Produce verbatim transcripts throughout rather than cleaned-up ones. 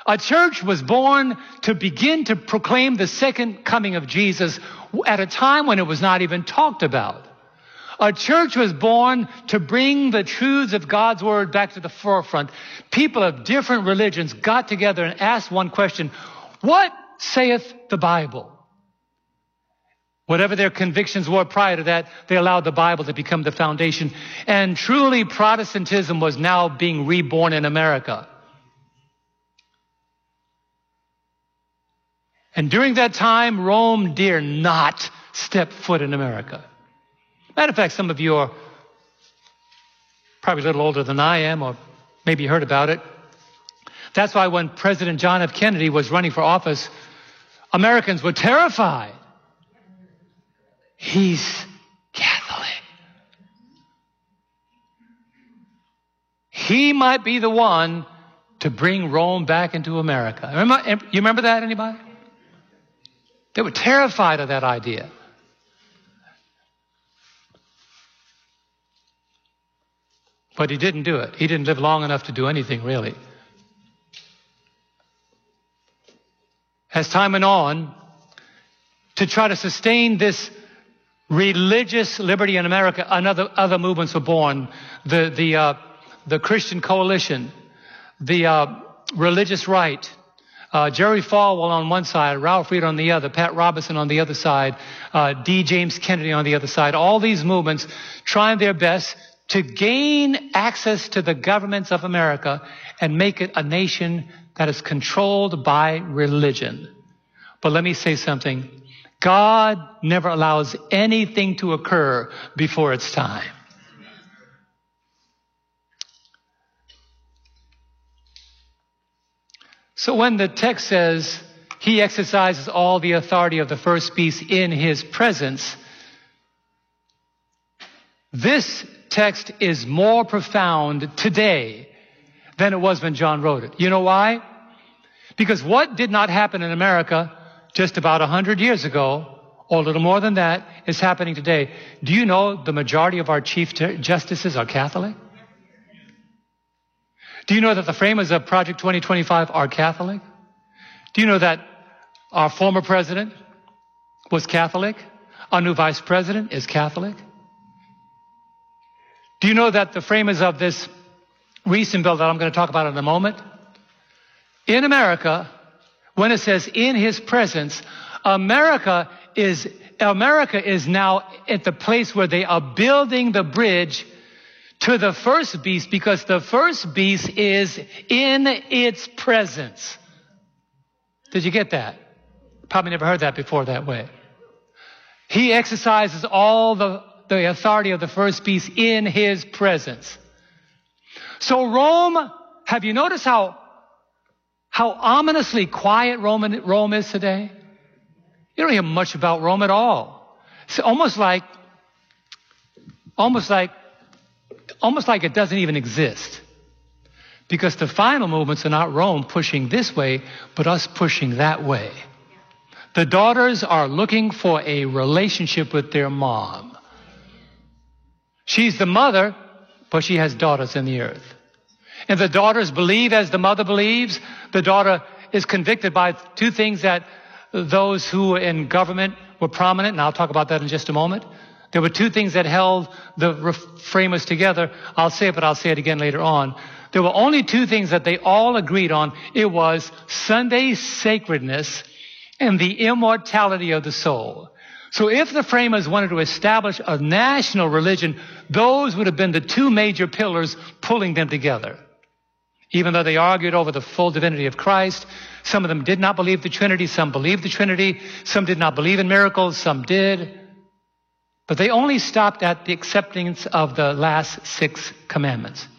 A church was born to begin to proclaim the second coming of Jesus at a time when it was not even talked about. A church was born to bring the truths of God's word back to the forefront. People of different religions got together and asked one question: what saith the Bible? Whatever their convictions were prior to that, they allowed the Bible to become the foundation. And truly, Protestantism was now being reborn in America. And during that time, Rome dare not step foot in America. Matter of fact, some of you are probably a little older than I am, or maybe you heard about it. That's why when President John F. Kennedy was running for office, Americans were terrified. He's Catholic. He might be the one to bring Rome back into America. Remember, you remember that, anybody? They were terrified of that idea. But he didn't do it. He didn't live long enough to do anything, really. As time went on, to try to sustain this religious liberty in America, another other movements were born. The the uh, the Christian Coalition, the uh, Religious Right, uh, Jerry Falwell on one side, Ralph Reed on the other, Pat Robertson on the other side, uh, D. James Kennedy on the other side. All these movements trying their best to gain access to the governments of America and make it a nation that is controlled by religion. But let me say something. God never allows anything to occur before its time. So when the text says, he exercises all the authority of the first beast in his presence, this text is more profound today than it was when John wrote it. You know why? Because what did not happen in America just about a hundred years ago, or a little more than that, is happening today. Do you know the majority of our chief justices are Catholic? Do you know that the framers of Project twenty twenty-five are Catholic? Do you know that our former president was Catholic? Our new vice president is Catholic? Do you know that the framers of this recent bill that I'm going to talk about in a moment, in America, when it says in his presence, America is, America is now at the place where they are building the bridge to the first beast, because the first beast is in its presence. Did you get that? Probably never heard that before that way. He exercises all the the authority of the first beast in his presence. So Rome, have you noticed how, how ominously quiet Rome, Rome is today? You don't hear much about Rome at all. It's almost like, almost like, almost like it doesn't even exist. Because the final movements are not Rome pushing this way, but us pushing that way. The daughters are looking for a relationship with their mom. She's the mother, but she has daughters in the earth. And the daughters believe as the mother believes. The daughter is convicted by two things that those who in government were prominent, and I'll talk about that in just a moment. There were two things that held the framers together. I'll say it, but I'll say it again later on. There were only two things that they all agreed on. It was Sunday sacredness and the immortality of the soul. So if the framers wanted to establish a national religion, those would have been the two major pillars pulling them together. Even though they argued over the full divinity of Christ, some of them did not believe the Trinity, some believed the Trinity, some did not believe in miracles, some did. But they only stopped at the acceptance of the last six commandments.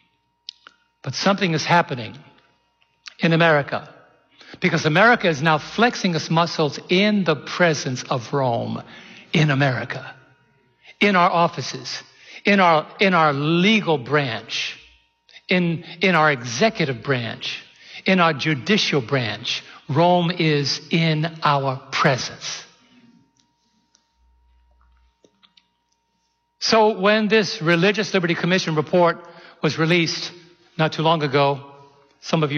But something is happening in America, because America is now flexing its muscles in the presence of Rome in America, in our offices, in our, in our legal branch, in, in our executive branch, in our judicial branch. Rome is in our presence. So when this Religious Liberty Commission report was released not too long ago, some of you